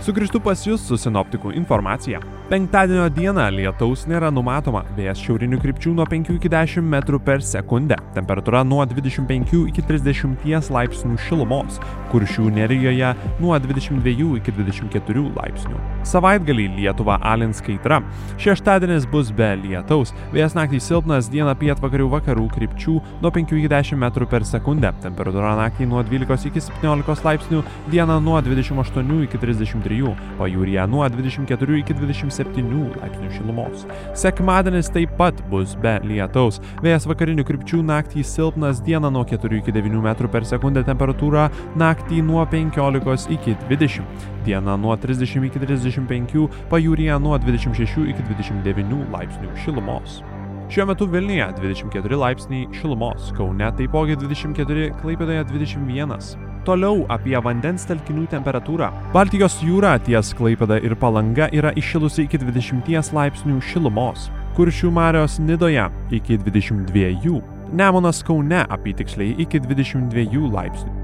Sugrįžtu pas jūs su sinoptikų informacija. Penktadienio dieną lietaus nėra numatoma, vėjas šiaurinių krypčių nuo 5 iki 10 metrų per sekundę. Temperatūra nuo 25 iki 30 laipsnių šilumos, Kuršių nerijoje nuo 22 iki 24 laipsnių. Savaitgalį Lietuvą alins kaitra. Šeštadienis bus be lietaus, vėjas naktį silpnas, dieną pietvakarių vakarų krypčių nuo 5 iki 10 metrų per sekundę. Temperatūra naktį nuo 12 iki 17 laipsnių, dieną nuo 28 iki 33. Pajūryje nuo 24 iki 27 laipsnių šilumos. Sekmadienis taip pat bus be lietaus. Vėjas vakarinių krypčių naktį silpnas, dieną nuo 4 iki 9 metrų per sekundę, temperatūra naktį nuo 15 iki 20. Dieną nuo 30 iki 35, pajūryje nuo 26 iki 29 laipsnių šilumos. Šiuo metu Vilniuje 24 laipsniai šilumos, Kaune taipogi 24, Klaipėdoje 21. Toliau apie vandens telkinių temperatūrą. Baltijos jūra ties Klaipėda ir Palanga yra įšilusi iki 20 laipsnių šilumos. Kuršių marios Nidoje iki 22. Nemunas Kaune apytiksliai iki 22 laipsnių.